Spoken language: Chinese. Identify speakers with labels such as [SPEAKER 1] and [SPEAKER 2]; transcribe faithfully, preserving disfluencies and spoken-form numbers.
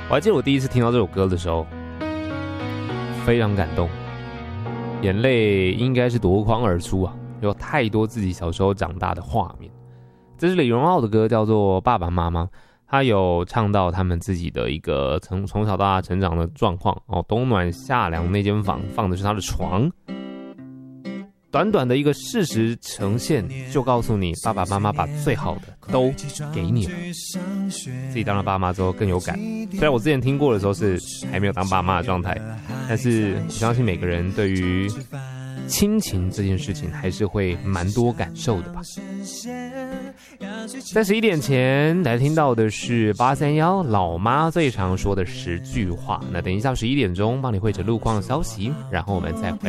[SPEAKER 1] 我还记得我第一次听到这首歌的时候，非常感动，眼泪应该是夺眶而出啊！有太多自己小时候长大的画面。这是李荣浩的歌，叫做《爸爸妈妈》，他有唱到他们自己的一个从从小到大成长的状况哦。冬暖夏凉那间房放的是他的床，短短的一个事实呈现，就告诉你爸爸妈妈把最好的都给你了。自己当了爸妈之后更有感，虽然我之前听过的时候是还没有当爸妈的状态，但是我相信每个人对于亲情这件事情还是会蛮多感受的吧。在十一点前来听到的是八三一老妈最常说的十句话。那等一下十一点钟帮你汇整路况的消息，然后我们再回来。